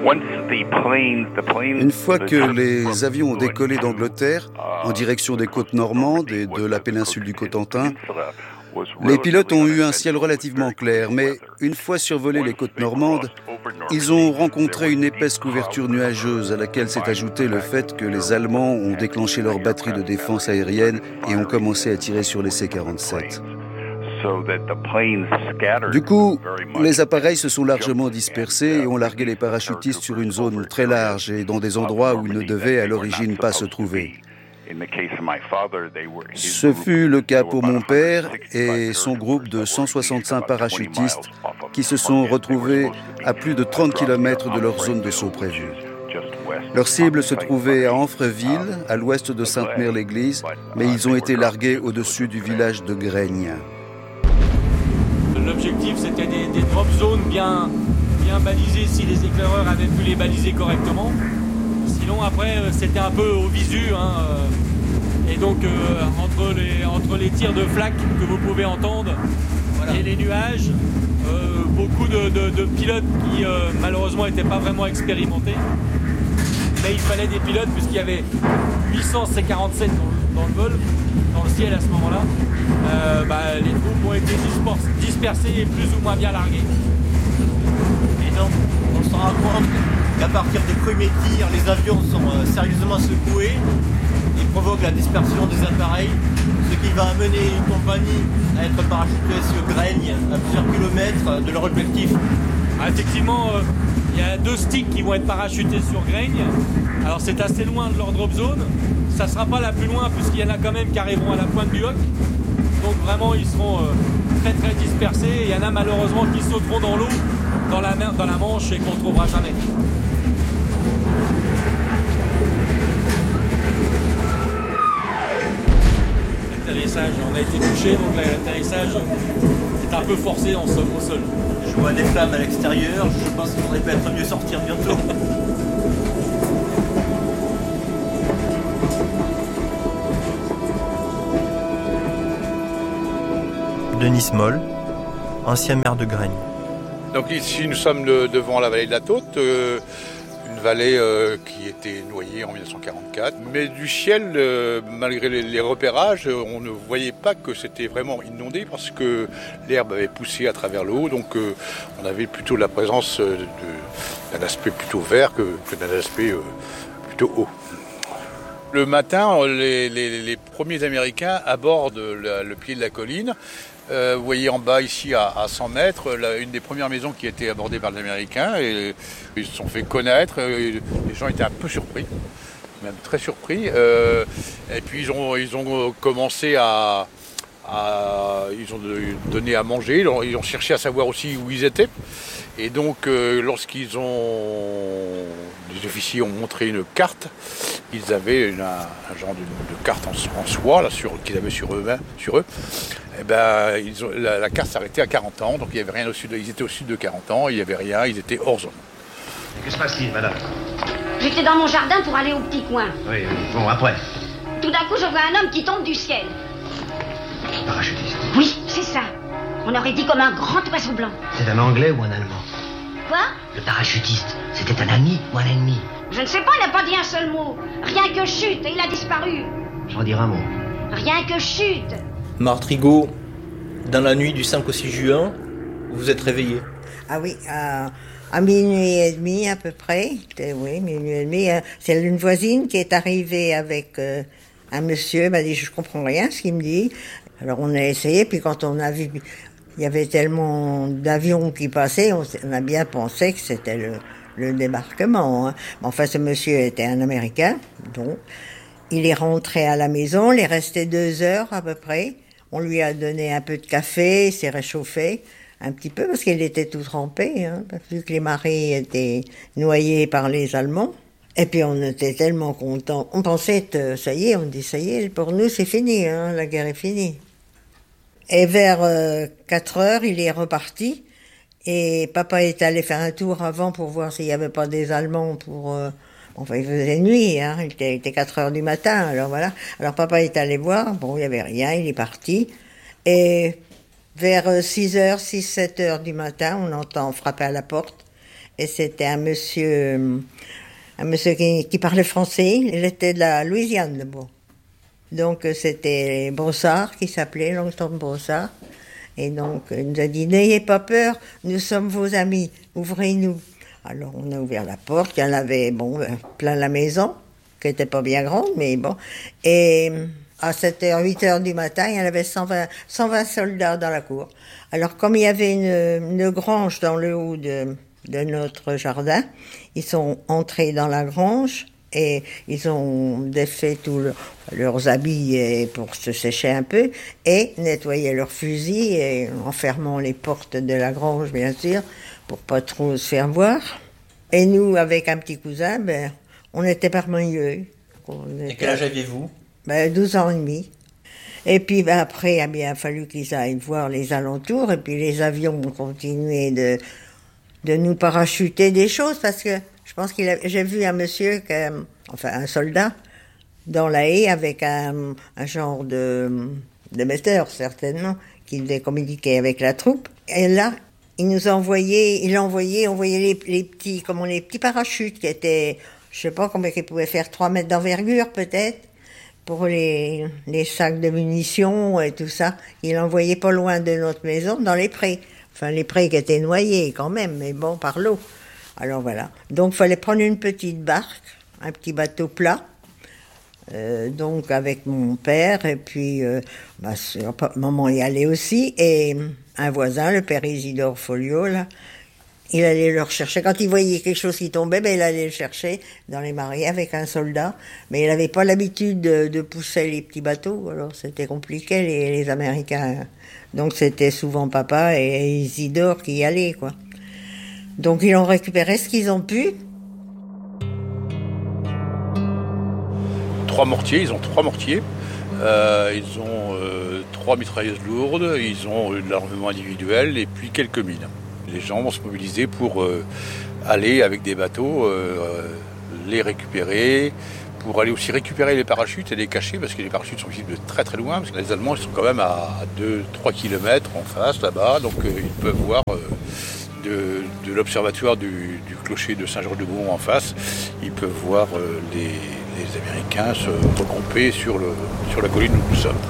Une fois que les avions ont décollé d'Angleterre en direction des côtes normandes et de la péninsule du Cotentin, les pilotes ont eu un ciel relativement clair, mais une fois survolés les côtes normandes, ils ont rencontré une épaisse couverture nuageuse à laquelle s'est ajouté le fait que les Allemands ont déclenché leur batterie de défense aérienne et ont commencé à tirer sur les C-47. Du coup, les appareils se sont largement dispersés et ont largué les parachutistes sur une zone très large et dans des endroits où ils ne devaient à l'origine pas se trouver. Ce fut le cas pour mon père et son groupe de 165 parachutistes qui se sont retrouvés à plus de 30 km de leur zone de saut prévue. Leur cible se trouvait à Amfreville, à l'ouest de Sainte-Mère-l'Église, mais ils ont été largués au-dessus du village de Graignes. L'objectif, c'était des drop zones bien balisées si les éclaireurs avaient pu les baliser correctement. Sinon, après, c'était un peu au visu. Et donc, entre les tirs de flak que vous pouvez entendre et les nuages, beaucoup de pilotes qui, malheureusement, n'étaient pas vraiment expérimentés. Mais il fallait des pilotes puisqu'il y avait 800 C-47 dans le vol, dans le ciel à ce moment-là. Les troupes ont été dispersées et plus ou moins bien larguées. Et donc, on se rend compte qu'à partir des premiers tirs, les avions sont sérieusement secoués et provoquent la dispersion des appareils, ce qui va amener une compagnie à être parachutée sur Graignes à plusieurs kilomètres de leur objectif. Effectivement, il y a 2 sticks qui vont être parachutés sur Graignes. Alors c'est assez loin de leur drop zone. Ça ne sera pas la plus loin puisqu'il y en a quand même qui arriveront à la pointe du Hoc. Donc vraiment ils seront très très dispersés. Il y en a malheureusement qui sauteront dans l'eau, dans la Manche et qu'on ne trouvera jamais. L'atterrissage, on a été touché, donc l'atterrissage est un peu forcé au sol. Je vois des flammes à l'extérieur, je pense qu'il faudrait peut-être mieux sortir bientôt. Denis Smol, ancien maire de Graignes. Donc ici nous sommes devant la vallée de la Taute, une vallée qui était noyée en 1944. Mais du ciel, malgré les repérages, on ne voyait pas que c'était vraiment inondé parce que l'herbe avait poussé à travers le haut. Donc on avait plutôt la présence d'un aspect plutôt vert que d'un aspect plutôt haut. Le matin, les premiers Américains abordent le pied de la colline. Vous voyez en bas ici à 100 mètres, une des premières maisons qui a été abordée par les Américains et ils se sont fait connaître. Les gens étaient un peu surpris, même très surpris. Et puis ils ont commencé ils ont donné à manger, ils ont cherché à savoir aussi où ils étaient. Et donc les officiers ont montré une carte, ils avaient un genre de carte en soie là, qu'ils avaient sur eux. Et la carte s'arrêtait à 40 ans, donc il n'y avait rien au sud. Ils étaient au sud de 40 ans, il n'y avait rien, ils étaient hors zone. Que se passe-t-il, madame? J'étais dans mon jardin pour aller au petit coin. Oui, bon, après. Tout d'un coup, je vois un homme qui tombe du ciel. Parachutiste. Oui, c'est ça. On aurait dit comme un grand oiseau blanc. C'est un Anglais ou un Allemand? Quoi? Le parachutiste, c'était un ami ou un ennemi? Je ne sais pas, il n'a pas dit un seul mot. Rien que chute, et il a disparu. Je vais dire un mot. Rien que chute. Marthe Rigaud, dans la nuit du 5 au 6 juin, vous vous êtes réveillé. Ah oui, à minuit et demi à peu près. Oui, minuit et demi. C'est une voisine qui est arrivée avec un monsieur. Elle m'a dit, je comprends rien ce qu'il me dit. Alors on a essayé, puis quand on a vu, il y avait tellement d'avions qui passaient, on a bien pensé que c'était le débarquement. Hein. Mais enfin, ce monsieur était un Américain, donc il est rentré à la maison, il est resté 2 heures à peu près. On lui a donné un peu de café, il s'est réchauffé un petit peu parce qu'il était tout trempé, hein, vu que les maris étaient noyés par les Allemands. Et puis on était tellement contents. On pensait, ça y est, on dit, ça y est, pour nous c'est fini, hein, la guerre est finie. Et vers 4 heures, il est reparti. Et papa est allé faire un tour avant pour voir s'il n'y avait pas des Allemands pour... Enfin, il faisait nuit, hein, il était 4 heures du matin, alors voilà. Alors papa est allé voir, bon, il n'y avait rien, il est parti. Et vers 6 heures, 6-7 heures du matin, on entend frapper à la porte. Et c'était un monsieur qui parlait français. Il était de la Louisiane, le bon. Donc c'était Brossard qui s'appelait, Longstone Brossard. Et donc il nous a dit, n'ayez pas peur, nous sommes vos amis, ouvrez-nous. Alors on a ouvert la porte, il y en avait plein la maison, qui n'était pas bien grande, mais bon. Et à 7h, 8h du matin, il y en avait 120 soldats dans la cour. Alors comme il y avait une grange dans le haut de notre jardin, ils sont entrés dans la grange et ils ont défait tous leurs habits pour se sécher un peu et nettoyer leurs fusils et en fermant les portes de la grange, bien sûr, pour pas trop se faire voir. Et nous, avec un petit cousin, on était parmenieux. Et quel âge aviez-vous ? 12 ans et demi. Et puis après, il a bien fallu qu'ils aillent voir les alentours et puis les avions ont continué de nous parachuter des choses parce que je pense j'ai vu un monsieur, un soldat, dans la haie avec un genre d'émetteur certainement, qui devait communiquer avec la troupe. Et là, il nous a envoyé, on voyait les petits parachutes qui étaient, je sais pas combien ils pouvaient faire, 3 mètres d'envergure peut-être, pour les sacs de munitions et tout ça. Il envoyait pas loin de notre maison, dans les prés. Enfin, les prés qui étaient noyés quand même, mais bon, par l'eau. Alors voilà. Donc, il fallait prendre une petite barque, un petit bateau plat, donc avec mon père, et puis maman y allait aussi, et un voisin, le père Isidore Folio, là, il allait le rechercher. Quand il voyait quelque chose qui tombait, il allait le chercher dans les marais avec un soldat, mais il n'avait pas l'habitude de pousser les petits bateaux, alors c'était compliqué, les Américains. Donc c'était souvent papa et Isidore qui y allaient, quoi. Donc ils ont récupéré ce qu'ils ont pu. Ils ont 3 mortiers, ils ont 3 mitrailleuses lourdes, ils ont de l'armement individuel et puis quelques mines. Les gens vont se mobiliser pour aller avec des bateaux, les récupérer, pour aller aussi récupérer les parachutes et les cacher, parce que les parachutes sont visibles de très très loin, parce que les Allemands ils sont quand même à 2-3 km en face là-bas, donc ils peuvent voir de l'observatoire du clocher de Saint-Georges-de-Beaumont en face, ils peuvent voir les Américains se regrouper sur la colline où nous sommes.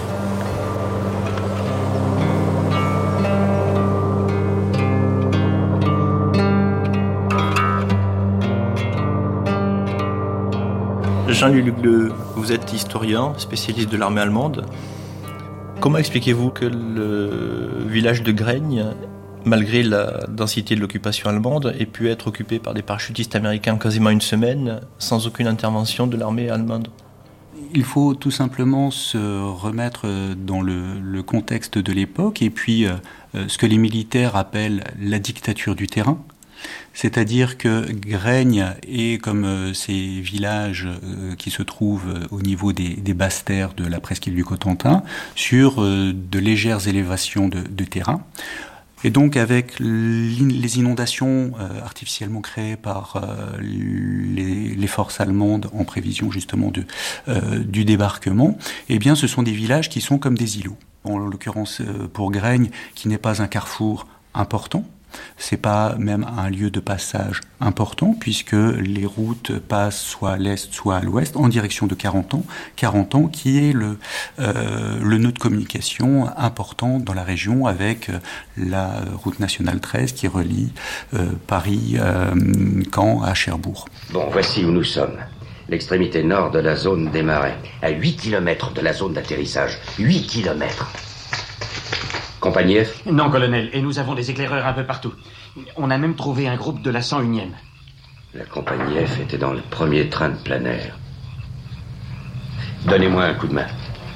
Jean-Luc Leu, vous êtes historien, spécialiste de l'armée allemande. Comment expliquez-vous que le village de Graigne, malgré la densité de l'occupation allemande, ait pu être occupé par des parachutistes américains quasiment une semaine, sans aucune intervention de l'armée allemande ? Il faut tout simplement se remettre dans le contexte de l'époque et puis ce que les militaires appellent la dictature du terrain. C'est-à-dire que Graigne est comme ces villages qui se trouvent au niveau des basses terres de la presqu'île du Cotentin, sur de légères élévations de terrain. Et donc avec les inondations artificiellement créées par les forces allemandes en prévision justement du débarquement, eh bien ce sont des villages qui sont comme des îlots. En l'occurrence pour Graigne, qui n'est pas un carrefour important, c'est pas même un lieu de passage important puisque les routes passent soit à l'est, soit à l'ouest en direction de Carentan qui est le nœud de communication important dans la région avec la route nationale 13 qui relie Paris, Caen à Cherbourg. Bon, voici où nous sommes. L'extrémité nord de la zone des marais, à 8 km de la zone d'atterrissage. 8 km. Compagnie F ? Non, colonel, et nous avons des éclaireurs un peu partout. On a même trouvé un groupe de la 101e. La compagnie F était dans le premier train de plein air. Donnez-moi un coup de main.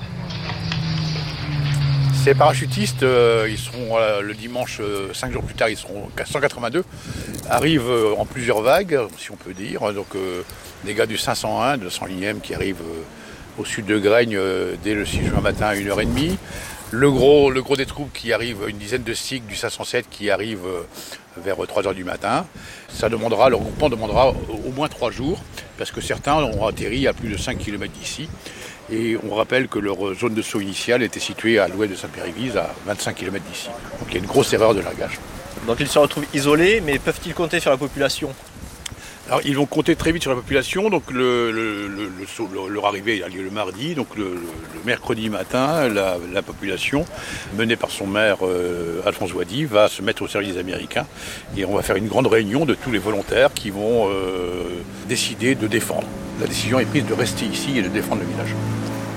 Ces parachutistes, ils seront le dimanche, 5 jours plus tard, ils seront 182, arrivent en plusieurs vagues, si on peut dire. Donc des gars du 501, de la 101e qui arrivent au sud de Graigne dès le 6 juin matin à 1h30. Le gros des troupes qui arrivent, une dizaine de SIG du 507 qui arrivent vers 3h du matin. Leur groupement demandera au moins 3 jours, parce que certains ont atterri à plus de 5 km d'ici. Et on rappelle que leur zone de saut initiale était située à l'ouest de Saint-Pierre-Église, à 25 km d'ici. Donc il y a une grosse erreur de largage. Donc ils se retrouvent isolés, mais peuvent-ils compter sur la population ? Alors, ils vont compter très vite sur la population, donc leur arrivée a lieu le mardi, donc le mercredi matin, la population, menée par son maire Alphonse Wady, va se mettre au service des Américains et on va faire une grande réunion de tous les volontaires qui vont décider de défendre. La décision est prise de rester ici et de défendre le village.